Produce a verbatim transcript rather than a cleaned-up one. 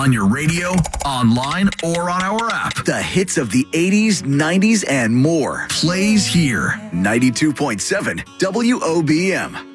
On your radio, online, or on our app. The hits of the eighties, nineties, and more. Plays here. ninety-two point seven W O B M.